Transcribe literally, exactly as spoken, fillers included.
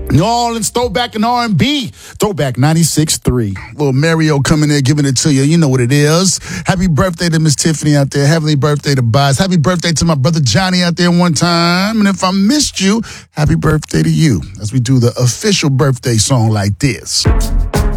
New Orleans throwback and R and B. Throwback ninety-six point three. Little Mario coming there giving it to you. You know what it is. Happy birthday to Miss Tiffany out there. Happy birthday to Boz. Happy birthday to my brother Johnny out there one time. And if I missed you, happy birthday to you as we do the official birthday song like this.